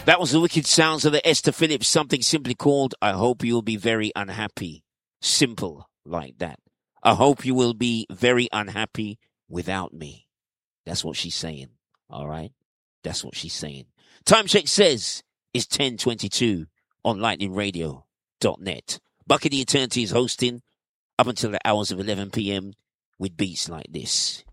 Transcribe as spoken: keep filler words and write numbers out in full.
That was the wicked sounds of the Esther Phillips, something simply called I Hope You'll Be Very Unhappy. Simple like that. I hope you will be very unhappy without me. That's what she's saying. All right? That's what she's saying. Time check says it's ten twenty-two on lightning radio dot net. Bucky the Eternity is hosting up until the hours of eleven p.m. with beats like this.